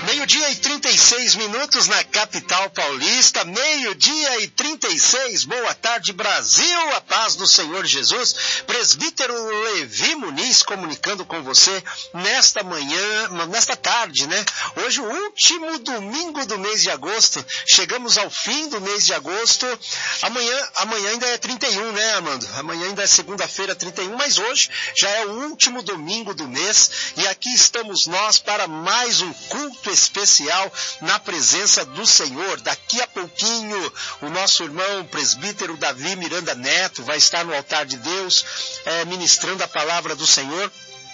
Meio-dia e 36 minutos na capital paulista, meio-dia e 36, boa tarde Brasil, a paz do Senhor Jesus, presbítero Levi Muniz comunicando com você nesta manhã, nesta tarde, né? Hoje o último domingo do mês de agosto, chegamos ao fim do mês de agosto, amanhã ainda é 31, né, Armando? Amanhã ainda é segunda-feira 31, mas hoje já é o último domingo do mês e aqui estamos nós para mais um culto especial na presença do Senhor. Daqui a pouquinho o nosso irmão presbítero Davi Miranda Neto vai estar no altar de Deus ministrando a palavra do Senhor.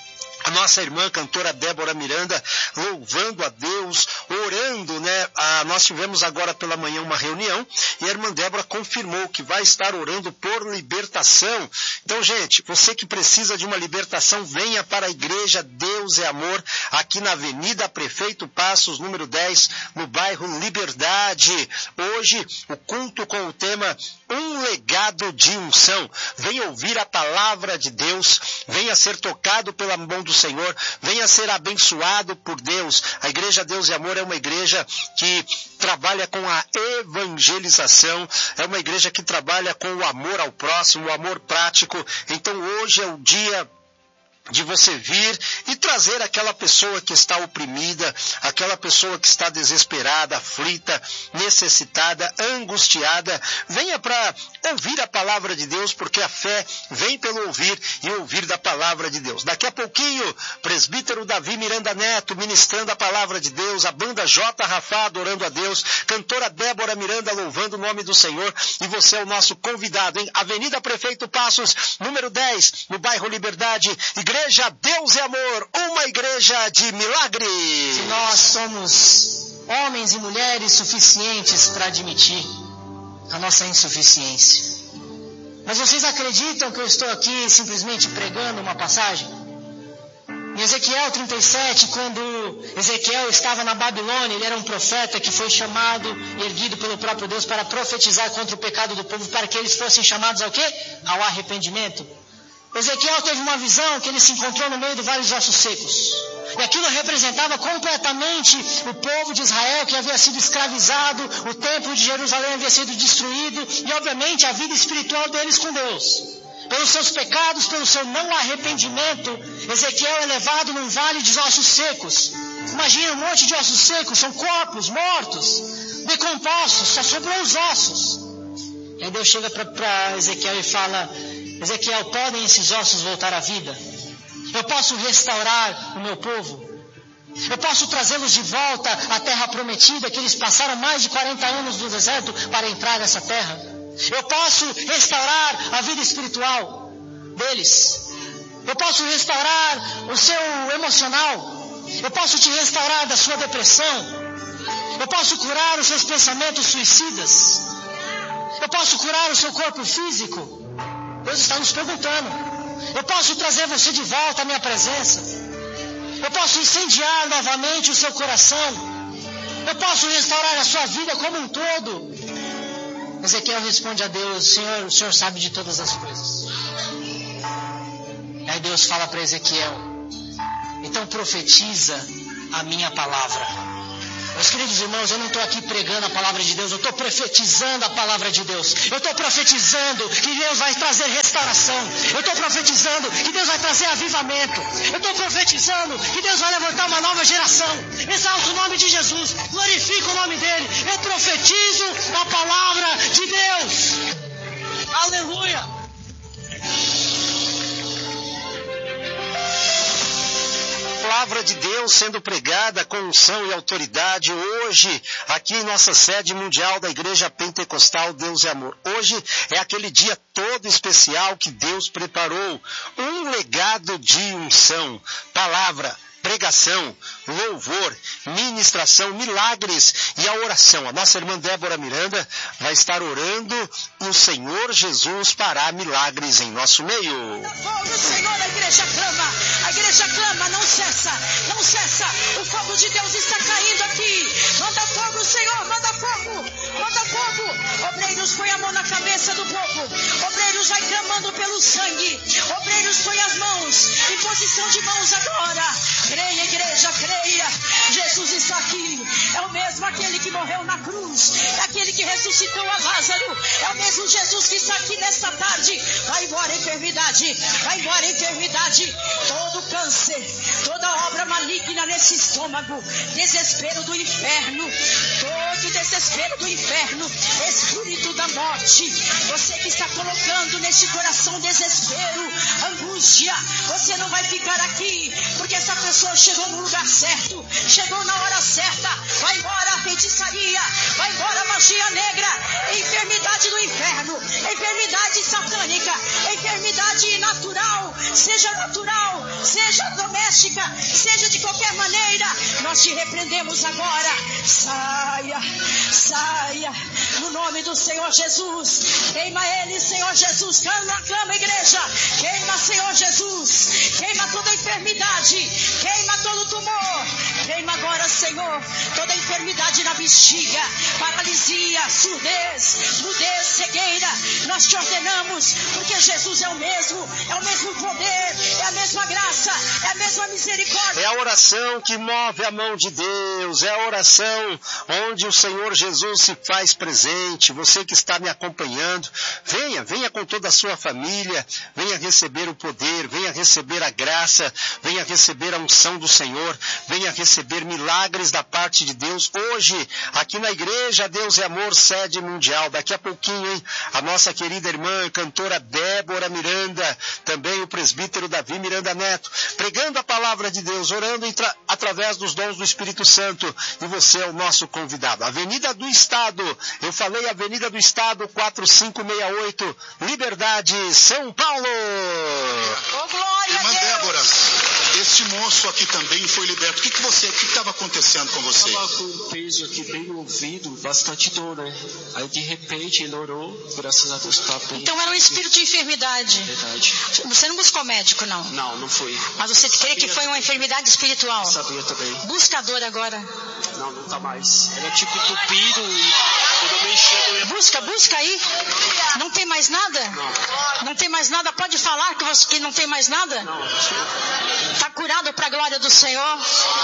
A nossa irmã cantora Débora Miranda louvando a Deus, orando, né? Nós tivemos agora pela manhã uma reunião e a irmã Débora confirmou que vai estar orando por libertação. Então, gente, você que precisa de uma libertação, venha para a igreja Deus é Amor, aqui na Avenida Prefeito Passos, número 10, no bairro Liberdade. Hoje, o culto com o tema Um Legado de Unção. Venha ouvir a palavra de Deus, venha ser tocado pela mão do Senhor, venha ser abençoado por Deus. A igreja Deus e Amor é uma igreja que trabalha com a evangelização, é uma igreja que trabalha com o amor ao próximo, o amor prático. Então hoje é o dia de você vir e trazer aquela pessoa que está oprimida, aquela pessoa que está desesperada, aflita, necessitada, angustiada. Venha para ouvir a palavra de Deus, porque a fé vem pelo ouvir e ouvir da palavra de Deus. Daqui a pouquinho, presbítero Davi Miranda Neto ministrando a palavra de Deus, a banda J. Rafá adorando a Deus, cantora Débora Miranda louvando o nome do Senhor, e você é o nosso convidado, hein? Avenida Prefeito Passos, número 10, no bairro Liberdade, Igreja Deus é Amor, uma igreja de milagres. Se nós somos homens e mulheres suficientes para admitir a nossa insuficiência. Mas vocês acreditam que eu estou aqui simplesmente pregando uma passagem? Em Ezequiel 37, quando Ezequiel estava na Babilônia, ele era um profeta que foi chamado e erguido pelo próprio Deus para profetizar contra o pecado do povo, para que eles fossem chamados ao quê? Ao arrependimento. Ezequiel teve uma visão que ele se encontrou no meio de vários ossos secos. E aquilo representava completamente o povo de Israel que havia sido escravizado, o templo de Jerusalém havia sido destruído e, obviamente, a vida espiritual deles com Deus. Pelos seus pecados, pelo seu não arrependimento, Ezequiel é levado num vale de ossos secos. Imagina um monte de ossos secos, são corpos mortos, decompostos, só sobrou os ossos. E aí Deus chega para Ezequiel e fala: Ezequiel, podem esses ossos voltar à vida? Eu posso restaurar o meu povo? Eu posso trazê-los de volta à terra prometida, que eles passaram mais de 40 anos no deserto para entrar nessa terra? Eu posso restaurar a vida espiritual deles? Eu posso restaurar o seu emocional? Eu posso te restaurar da sua depressão? Eu posso curar os seus pensamentos suicidas? Eu posso curar o seu corpo físico? Deus está nos perguntando. Eu posso trazer você de volta à minha presença? Eu posso incendiar novamente o seu coração? Eu posso restaurar a sua vida como um todo? Ezequiel responde a Deus: Senhor, o Senhor sabe de todas as coisas. E aí Deus fala para Ezequiel: então profetiza a minha palavra. Meus queridos irmãos, eu não estou aqui pregando a palavra de Deus, eu estou profetizando a palavra de Deus. Eu estou profetizando que Deus vai trazer restauração. Eu estou profetizando que Deus vai trazer avivamento. Eu estou profetizando que Deus vai levantar uma nova geração. Exalta o nome de Jesus, glorifica o nome dele. Eu profetizo a palavra de Deus. Aleluia. Palavra de Deus sendo pregada com unção e autoridade hoje aqui em nossa sede mundial da Igreja Pentecostal Deus é Amor. Hoje é aquele dia todo especial que Deus preparou, um legado de unção, palavra, pregação, louvor, ministração, milagres e a oração. A nossa irmã Débora Miranda vai estar orando e o Senhor Jesus fará milagres em nosso meio. O Senhor, a igreja clama, não cessa, não cessa. O fogo de Deus está caindo aqui. Manda fogo, Senhor, manda fogo, manda fogo. Obreiros, põe a mão na cabeça do povo. Obreiros, vai clamando pelo sangue. Obreiros, põe as mãos em posição de mãos agora. Creia, igreja, creia. Jesus está aqui. mesmo aquele que morreu na cruz, é aquele que ressuscitou a Lázaro, é o mesmo Jesus que está aqui nesta tarde. Vai embora enfermidade, vai embora enfermidade, todo câncer, toda obra maligna nesse estômago, desespero do inferno, todo desespero do inferno, espírito da morte, você que está colocando neste coração desespero, angústia, você não vai ficar aqui, porque essa pessoa chegou no lugar certo, chegou na hora certa. Vai embora a feitiçaria, vai embora a magia negra, enfermidade do inferno, enfermidade satânica, enfermidade natural, seja doméstica, seja de qualquer maneira, nós te repreendemos agora. Saia, saia, no nome do Senhor Jesus. Queima ele, Senhor Jesus. Clama, igreja. Queima, Senhor Jesus. Queima toda enfermidade, queima todo tumor. Queima agora, Senhor, toda enfermidade na bexiga, paralisia, surdez, mudez, cegueira. Nós te ordenamos, porque Jesus é o mesmo poder, é a mesma graça, é a mesma misericórdia. É a oração que move a mão de Deus, é a oração onde o Senhor Jesus se faz presente. Você que está me acompanhando, venha com toda a sua família, venha receber o poder, venha receber a graça, venha receber a unção do Senhor, venha receber milagres da parte de Deus. Hoje, aqui na igreja Deus é Amor, sede mundial. Daqui a pouquinho, hein, a nossa querida irmã, cantora Débora Miranda, também o presbítero Davi Miranda Neto, pregando a palavra de Deus, orando através dos dons do Espírito Santo. E você é o nosso convidado. Avenida do Estado, eu falei Avenida do Estado, 4568, Liberdade, São Paulo. Oh, glória Irmã a Deus. Débora, este moço aqui também foi liberto. O que estava acontecendo com você? Eu estava com um peso aqui bem no ouvido, bastante dor, né? Aí de repente ele orou, graças a Deus está bem. Então era um espírito de enfermidade. Verdade. Você não buscou médico, não? Não fui. Mas você crê que foi uma enfermidade espiritual? Eu sabia também. Busca a dor agora. Não tá mais. Era tipo entupido e quando eu mexia eu ia... Busca aí. Não tem mais nada? Não tem mais nada? Pode falar que não tem mais nada? Está curado para a glória do Senhor?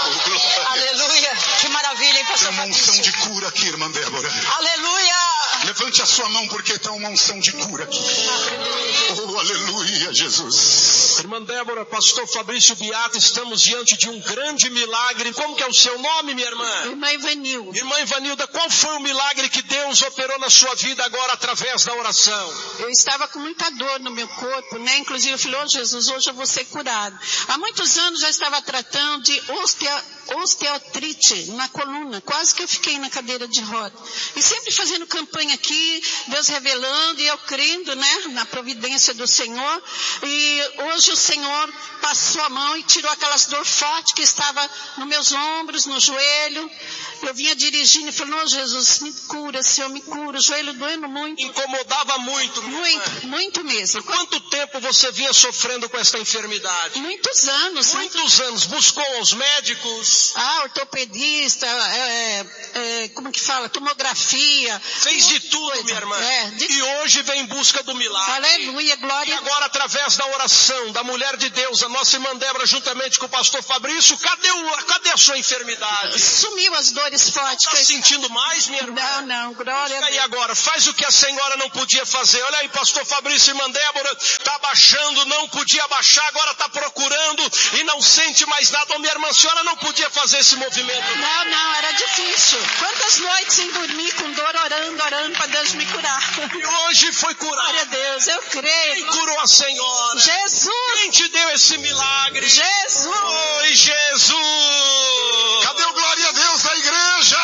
Aleluia. Que maravilha, hein, pastor Tem uma Fabrício? unção de cura aqui, irmã Débora. Aleluia. Levante a sua mão porque tem uma unção de cura aqui. Oh, aleluia, Jesus. Irmã Débora, pastor Fabrício Beato, estamos diante de um grande milagre. Como que é o seu nome, minha irmã? Irmã Ivanilda. Irmã Ivanilda, qual foi o milagre que Deus operou na sua vida agora através da oração? Eu estava com muita dor no meu corpo, né? Inclusive eu falei, Jesus, hoje eu vou ser curado. Há muitos anos já estava tratando de osteoartrite na coluna. Quase que eu fiquei na cadeira de roda. E sempre fazendo campanha aqui, Deus revelando e eu crendo, né? Na providência do Senhor. E hoje o Senhor passou a mão e tirou aquelas dor fortes que estava nos meus ombros, no joelho. Eu vinha dirigindo e falei, não, Jesus, me cura, Senhor, me cura. O joelho doendo muito. Incomodava muito, minha irmã. Muito mesmo. Quanto tempo você vinha sofrendo com esta enfermidade? Muitos anos. Muitos anos. Buscou os médicos? Ortopedista, como que fala? Tomografia. Fez de tudo, minha irmã. E hoje vem em busca do milagre. Aleluia, glória. E agora, através da oração da mulher de Deus, a nossa irmã Débora, juntamente com o pastor Fabrício, cadê a sua enfermidade? Sumiu as dores fortes. Está sentindo mais, minha irmã? Não, glória a Deus. E agora, faz o que a senhora não podia fazer. Olha aí, pastor Fabrício e irmã Débora, está baixando, não podia baixar, agora está procurando e não sente mais nada. Ô, minha irmã, a senhora não podia fazer esse movimento. Não, era difícil. Quantas noites sem dormir, com dor, orando para Deus me curar. E hoje foi curado. Glória a Deus, eu creio. Quem curou a senhora? Jesus. Quem te deu esse milagre? Jesus. Oi, Jesus. Cadê o glória a Deus da igreja?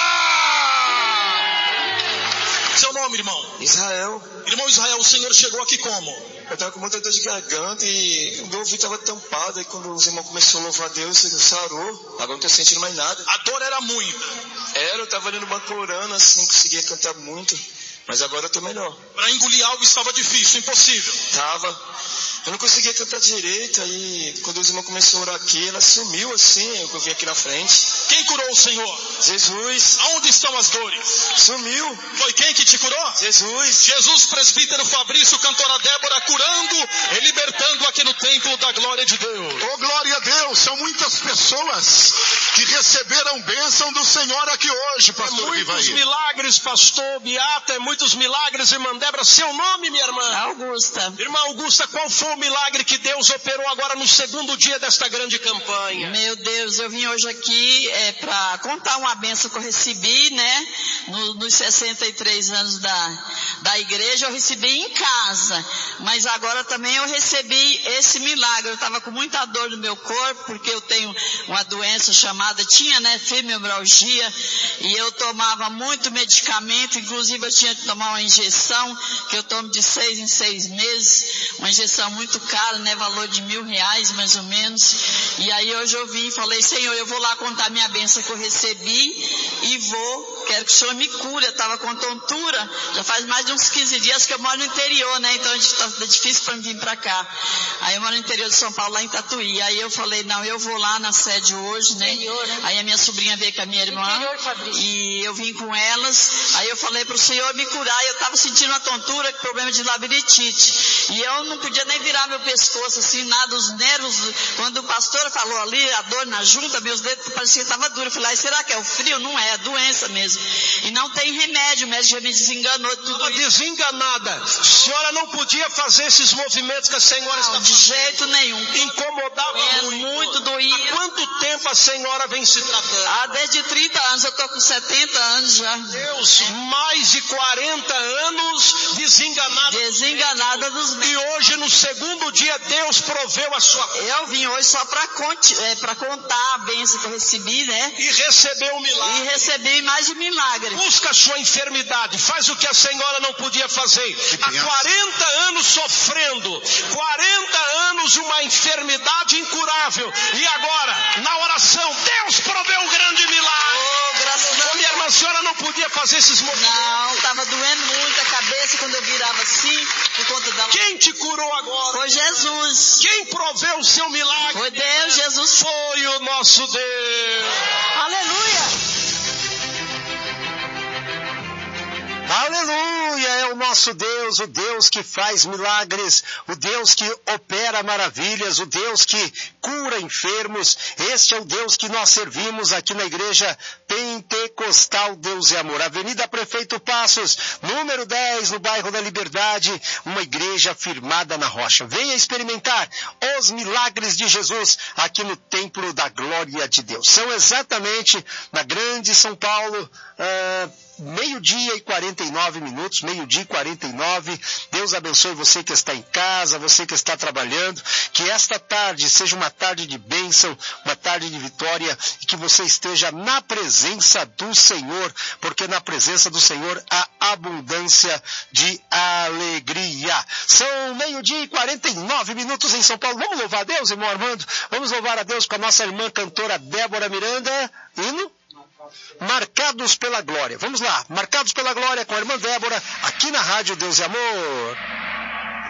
Seu nome, irmão? Israel. Irmão Israel, o senhor chegou aqui como? Eu estava com muita dor de garganta e o meu ouvido estava tampado. E quando os irmãos começaram a louvar a Deus, sarou. Agora não estou sentindo mais nada. A dor era muita? Eu estava ali no banco orando, assim, conseguia cantar muito. Mas agora eu estou melhor. Para engolir algo estava difícil, impossível? Tava. Eu não conseguia cantar direito, aí quando os irmãos começaram a orar aqui, ela sumiu assim, eu vim aqui na frente. Quem curou o Senhor? Jesus. Aonde estão as dores? Sumiu. Foi quem que te curou? Jesus. Jesus, presbítero Fabrício, cantora Débora, curando e libertando aqui no templo da glória de Deus. Oh, glória a Deus, são muitas pessoas que receberam bênção do Senhor. senhora aqui hoje, pastor Muitos Rivaí. milagres, pastor Beata, muitos milagres, irmã Débora. Seu nome, minha irmã? Augusta. Irmã Augusta, qual foi o milagre que Deus operou agora no segundo dia desta grande campanha? Meu Deus, eu vim hoje aqui para contar uma bênção que eu recebi, né? Nos 63 anos da igreja, eu recebi em casa. Mas agora também eu recebi esse milagre. Eu estava com muita dor no meu corpo, porque eu tenho uma doença chamada, fibromialgia, e eu tomava muito medicamento, inclusive eu tinha que tomar uma injeção, que eu tomo de 6 em 6 meses, uma injeção muito cara, né? Valor de R$1.000 mais ou menos. E aí hoje eu vim e falei, Senhor, eu vou lá contar minha bênção que eu recebi e quero que o Senhor me cure. Eu estava com tontura, já faz mais de uns 15 dias que eu moro no interior, né? Então é difícil para mim vir para cá. Aí eu moro no interior de São Paulo, lá em Tatuí. Aí eu falei, não, eu vou lá na sede hoje, né? Aí a minha sobrinha veio com a minha irmã e eu vim com elas. Aí eu falei para o Senhor me curar. Eu estava sentindo uma tontura, problema de labirintite. E eu não podia nem virar meu pescoço, assim, nada, os nervos. Quando o pastor falou ali, a dor na junta, meus dedos pareciam que estavam duros. Eu falei, será que é o frio? Não é, é doença mesmo. E não tem remédio, o médico já me desenganou tudo isso. Desenganada. A senhora não podia fazer esses movimentos que a senhora está fazendo. De jeito nenhum. Incomodava muito doía. Há quanto tempo a senhora vem se tratando? Desde 30 anos, eu estou com 70 anos já. Deus, mais de 40 anos desenganada. Desenganada dos meus. E hoje, no segundo dia, Deus proveu a sua cura. Eu vim hoje só para contar a bênção que eu recebi, né? E recebeu um milagre. E recebi mais de milagre. Busca a sua enfermidade, faz o que a senhora não podia fazer. Há 40 anos sofrendo, 40 anos uma enfermidade incurável. E agora, na oração, Deus proveu um grande milagre. Oh, graças a Deus. Minha irmã, a senhora não podia fazer esses movimentos. Não, estava doendo muito a cabeça quando eu virava assim, por conta da... Quem te curou agora? Foi Jesus. Quem proveu o seu milagre? Foi Deus, Jesus. Foi o nosso Deus. Aleluia. Aleluia, é o nosso Deus, o Deus que faz milagres, o Deus que opera maravilhas, o Deus que cura enfermos. Este é o Deus que nós servimos aqui na Igreja Pentecostal Deus e Amor. Avenida Prefeito Passos, número 10, no bairro da Liberdade, uma igreja firmada na rocha. Venha experimentar os milagres de Jesus aqui no Templo da Glória de Deus. São exatamente na Grande São Paulo, 12:49, meio-dia e 49. Deus abençoe você que está em casa, você que está trabalhando, que esta tarde seja uma tarde de bênção, uma tarde de vitória, e que você esteja na presença do Senhor, porque na presença do Senhor há abundância de alegria. São 12:49 em São Paulo. Vamos louvar a Deus, irmão Armando? Vamos louvar a Deus com a nossa irmã cantora Débora Miranda. Hino? Marcados pela Glória. Vamos lá, Marcados pela Glória com a irmã Débora, aqui na Rádio Deus e Amor.